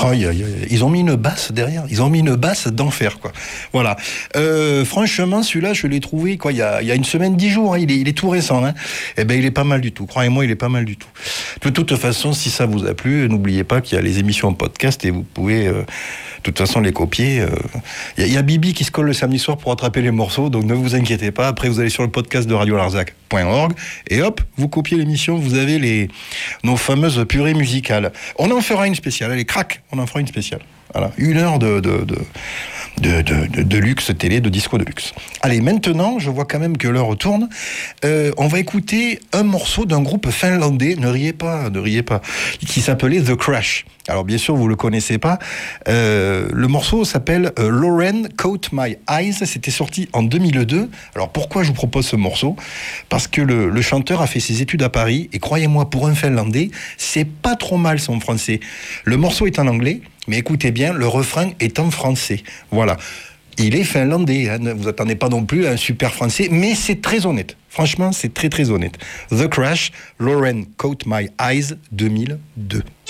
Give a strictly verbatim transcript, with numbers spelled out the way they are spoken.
Aïe, aïe, aïe. Ils ont mis une basse derrière. Ils ont mis une basse d'enfer, quoi. Voilà. Euh, franchement, celui-là, je l'ai trouvé, quoi, il y a, il y a une semaine, dix jours. Hein. Il est, il est tout récent. Hein. Eh ben, il est pas mal du tout. Croyez-moi, il est pas mal du tout. De toute façon, si ça vous a plu, n'oubliez pas qu'il y a les émissions en podcast et vous pouvez, euh, de toute façon, les copier. Euh. Il, y a, il y a Bibi qui se colle le samedi soir pour attraper les morceaux, donc ne vous inquiétez pas. Après, vous allez sur le podcast de radio larzac point org et hop, vous copiez l'émission. Vous avez les nos fameuses purées musicales. On en fera une spéciale. Allez, crac, on en fera une spéciale. Voilà, une heure de, de, de, de, de, de, de luxe télé, de disco de luxe. Allez, maintenant, je vois quand même que l'heure tourne. Euh, on va écouter un morceau d'un groupe finlandais, ne riez pas, ne riez pas, qui s'appelait The Crash. Alors bien sûr, vous le connaissez pas. Euh, le morceau s'appelle euh, Lauren Caught My Eyes. C'était sorti en deux mille deux. Alors pourquoi je vous propose ce morceau ? Parce que le, le chanteur a fait ses études à Paris et croyez-moi, pour un Finlandais, c'est pas trop mal son français. Le morceau est en anglais, mais écoutez bien, le refrain est en français. Voilà. Il est finlandais, hein, ne vous attendez pas non plus à un super français, mais c'est très honnête. Franchement, c'est très très honnête. The Crash, Lauren Caught My Eyes, deux mille deux.